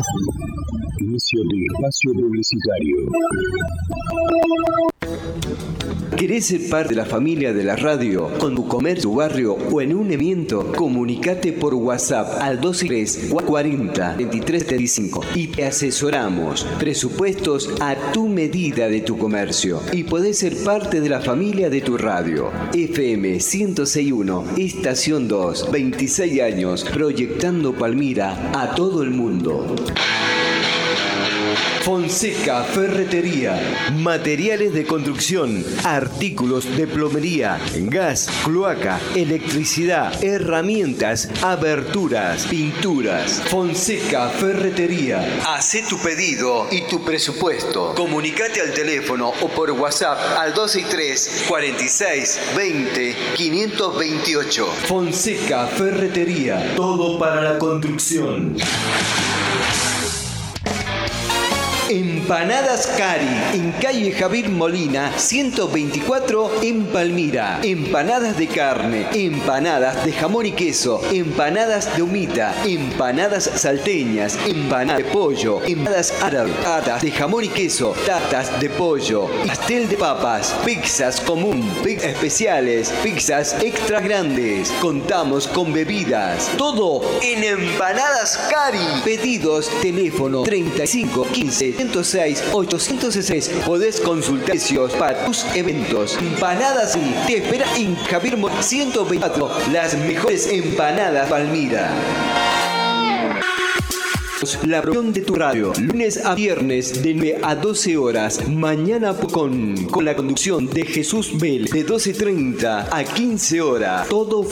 Inicio de espacio publicitario. ¿Querés ser parte de la familia de la radio, con tu comercio, tu barrio o en un evento? Comunicate por WhatsApp al 23 40 23 35 y te asesoramos. Presupuestos a tu medida de tu comercio y podés ser parte de la familia de tu radio. FM 106.1, Estación 2, 26 años, proyectando Palmira a todo el mundo. Fonseca Ferretería, materiales de construcción, artículos de plomería, gas, cloaca, electricidad, herramientas, aberturas, pinturas. Fonseca Ferretería. Hacé tu pedido y tu presupuesto. Comunicate al teléfono o por WhatsApp al 263 46 20 528. Fonseca Ferretería. Todo para la construcción. Empanadas Cari, en calle Javier Molina, 124 en Palmira. Empanadas de carne, empanadas de jamón y queso, empanadas de humita, empanadas salteñas, empanadas de pollo, empanadas árabes, tatas de jamón y queso, tatas de pollo, pastel de papas, pizzas común, pizzas especiales, pizzas extra grandes. Contamos con bebidas. Todo en Empanadas Cari. Pedidos, teléfono 35 15 106 806. Podés consultar precios para tus eventos. Empanadas y te espera en Javier Molina 124. Las mejores empanadas Palmira. La producción de tu radio, lunes a viernes de 9 a 12 horas. Mañana con la conducción de Jesús Bell de 12:30 a 15 horas. Todo